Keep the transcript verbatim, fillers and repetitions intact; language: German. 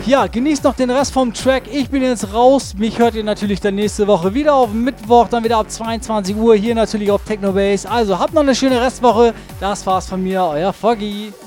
Ja, genießt noch den Rest vom Track. Ich bin jetzt raus. Mich hört ihr natürlich dann nächste Woche wieder auf Mittwoch, dann wieder ab zweiundzwanzig Uhr hier natürlich auf Technobase. Also habt noch eine schöne Restwoche. Das war's von mir, euer Foggy.